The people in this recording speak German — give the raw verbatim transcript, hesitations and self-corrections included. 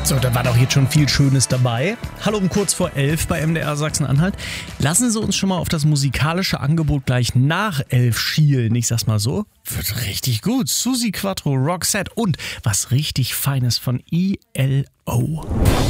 So, da war doch jetzt schon viel Schönes dabei. Hallo um kurz vor elf bei M D R Sachsen-Anhalt. Lassen Sie uns schon mal auf das musikalische Angebot gleich nach elf schielen. Ich sag's mal so, wird richtig gut. Susi Quattro, Roxette und was richtig Feines von E L O.